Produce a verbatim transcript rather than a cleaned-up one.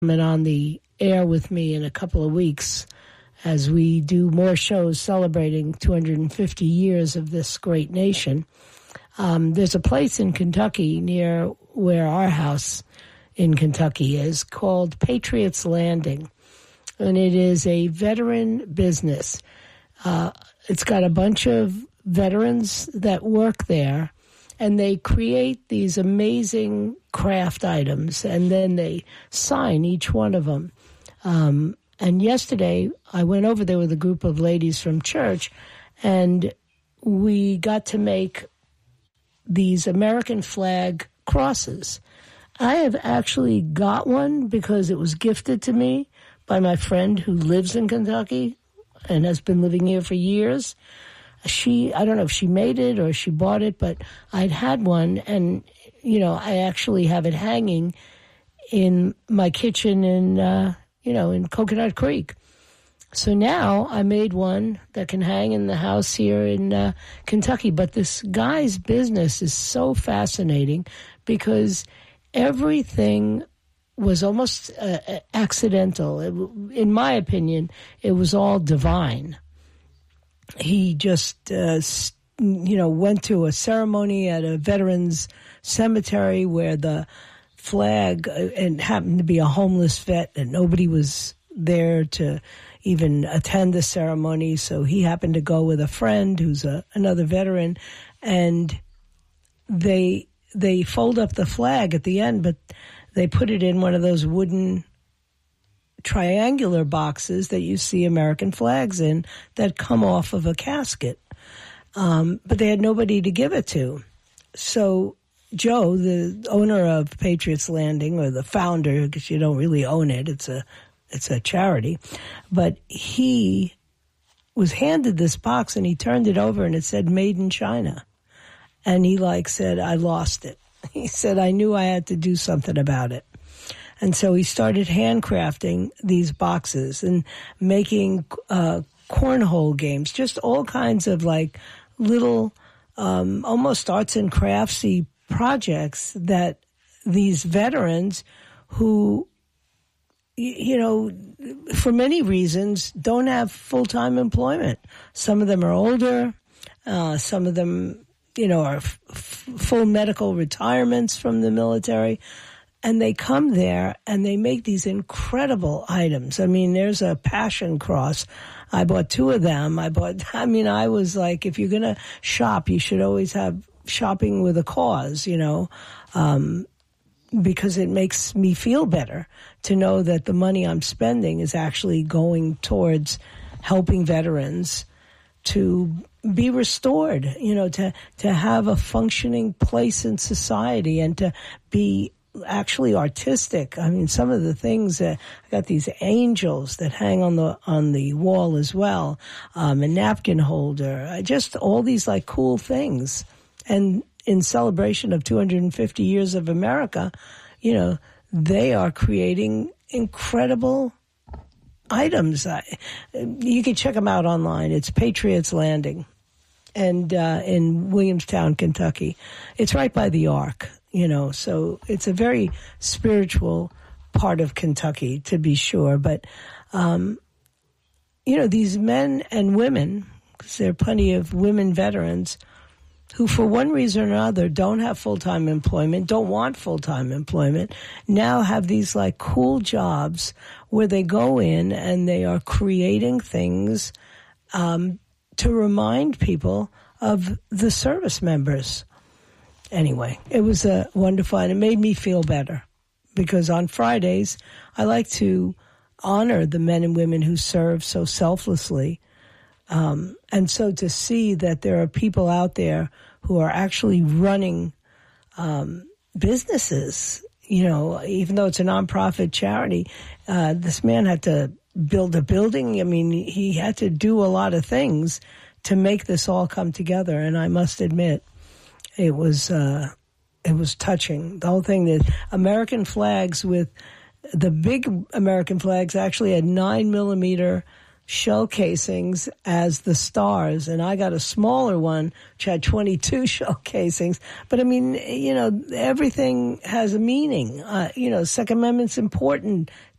on the air with me in a couple of weeks as we do more shows celebrating two hundred fifty years of this great nation. Um, there's a place in Kentucky near where our house in Kentucky is called Patriots Landing, and it is a veteran business. Uh, it's got a bunch of veterans that work there, and they create these amazing craft items, and then they sign each one of them. Um, and yesterday, I went over there with a group of ladies from church, and we got to make these American flag crosses. I have actually got one because it was gifted to me by my friend who lives in Kentucky and has been living here for years. She, I don't know if she made it or she bought it, but I'd had one, and, you know, I actually have it hanging in my kitchen in, uh, you know, in Coconut Creek. So now I made one that can hang in the house here in uh, Kentucky. But this guy's business is so fascinating because everything was almost uh, accidental. It, in my opinion, it was all divine. He just, uh, you know, went to a ceremony at a veterans cemetery where the flag, uh, and happened to be a homeless vet, and nobody was there to even attend the ceremony. So he happened to go with a friend who's a, another veteran, and they they fold up the flag at the end, but they put it in one of those wooden triangular boxes that you see American flags in that come off of a casket. Um, but they had nobody to give it to. So Joe, the owner of Patriots Landing, or the founder, because you don't really own it, it's a it's a charity, but he was handed this box and he turned it over and it said "Made in China." And he like said, I lost it. He said, I knew I had to do something about it. And so he started handcrafting these boxes and making uh, cornhole games, just all kinds of like little, um, almost arts and craftsy projects that these veterans who, you know, for many reasons, don't have full-time employment. Some of them are older. Uh, some of them, you know, are f- full medical retirements from the military. And they come there and they make these incredible items. I mean, there's a passion cross. I bought two of them. I bought, I mean, I was like, if you're going to shop, you should always have shopping with a cause, you know, um, because it makes me feel better to know that the money I'm spending is actually going towards helping veterans to be restored, you know, to, to have a functioning place in society and to be actually artistic. I mean, some of the things that I got these angels that hang on the on the wall as well, um, a napkin holder, just all these like cool things. And in celebration of two hundred fifty years of America, you know, they are creating incredible items. You can check them out online. It's Patriots Landing, and uh, in Williamstown, Kentucky. It's right by the Ark. You know, so it's a very spiritual part of Kentucky, to be sure. But, um, you know, these men and women, because there are plenty of women veterans who, for one reason or another, don't have full-time employment, don't want full-time employment, now have these, like, cool jobs where they go in and they are creating things um, to remind people of the service members. Anyway, it was uh, wonderful, and it made me feel better because on Fridays, I like to honor the men and women who serve so selflessly. Um, and so to see that there are people out there who are actually running um, businesses, you know, even though it's a nonprofit charity, uh, this man had to build a building. I mean, he had to do a lot of things to make this all come together, and I must admit, It was uh, it was touching. The whole thing, that American flags with the big American flags actually had nine millimeter shell casings as the stars, and I got a smaller one which had twenty-two shell casings. But I mean, you know, everything has a meaning. Uh, you know, Second Amendment's important